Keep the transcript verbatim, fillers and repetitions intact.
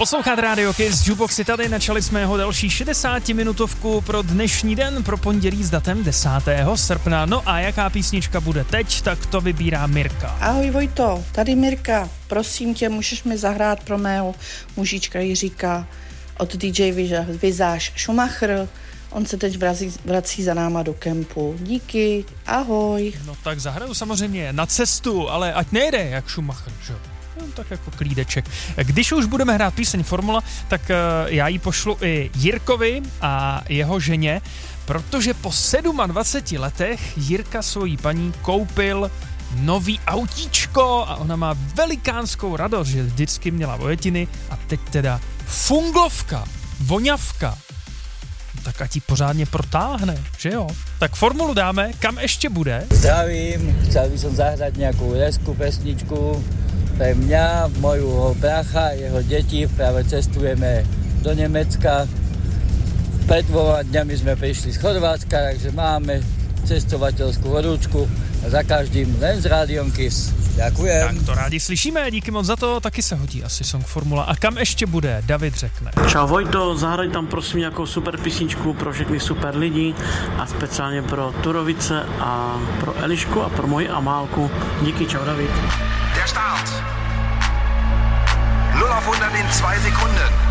Poslouchat Radio Kiss, Jukeboxy tady, načali jsme jeho další šedesátiminutovku pro dnešní den, pro pondělí s datem desátého srpna. No a jaká písnička bude teď, tak to vybírá Mirka. Ahoj Vojto, tady Mirka, prosím tě, můžeš mi zahrát pro mého mužička Jiříka od D J Visage Schumacher. On se teď vrací, vrací za náma do kempu. Díky, ahoj. No tak zahraju samozřejmě na cestu, ale ať nejde jak Schumacher, že? No, tak jako klídeček. Když už budeme hrát píseň Formula, tak uh, já ji pošlu i Jirkovi a jeho ženě, protože po dvaceti sedmi letech Jirka svojí paní koupil nový autíčko a ona má velikánskou radost, že vždycky měla vojetiny a teď teda funglovka, voňavka. Tak ať ji pořádně protáhne, že jo? Tak Formulu dáme, kam ještě bude? Zdravím, chcel by som zahrať nejakú lesku pesničku pre mňa, moju bracha, jeho deti. Práve cestujeme do Nemecka. Pred dvoma dňami sme prišli z Chorvátska, takže máme cestovateľskú horúčku a za každým len z Rádiom Kiss. Ďakujem. Tak to rádi slyšíme, díky moc za to, taky se hodí asi song Formula. A kam ještě bude? David řekne. Čau Vojto, zahraj tam prosím nějakou super písničku pro všechny super lidi a speciálně pro Turovice a pro Elišku a pro moji Amálku. Díky, čau David. Der Start. null auf hundert in zwei Sekunden.